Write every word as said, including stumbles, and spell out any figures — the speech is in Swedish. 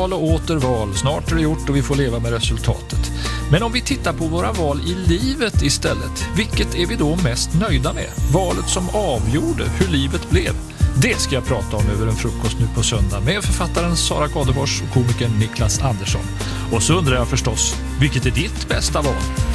val och åter val. Snart är det gjort och vi får leva med resultatet. Men om vi tittar på våra val i livet istället, vilket är vi då mest nöjda med? Valet som avgjorde hur livet blev. Det ska jag prata om över en frukost nu på söndag med författaren Sara Kadefors och komikern Niklas Andersson. Och så undrar jag förstås, vilket är ditt bästa val?